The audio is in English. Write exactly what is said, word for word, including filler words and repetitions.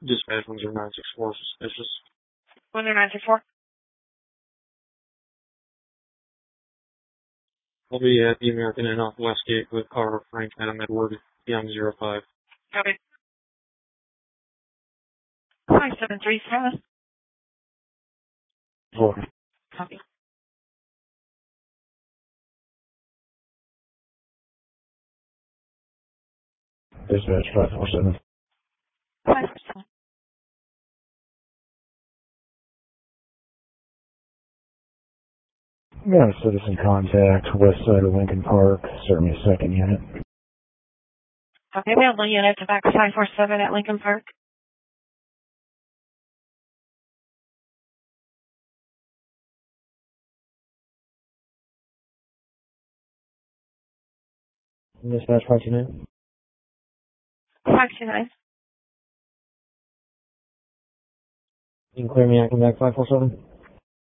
Dispatch one zero nine six four, suspicious. one zero nine six four. I'll be at the American Inn off Westgate with car Frank Adam Edward, Young zero five. Copy. five seven three seven. Four. Copy. Dispatch five four seven. five four seven. We got a citizen contact, west side of Lincoln Park, serve me a second unit. Okay, available unit to back five four seven at Lincoln Park. Dispatch five two nine. five two nine. You can clear me, I come back five four seven.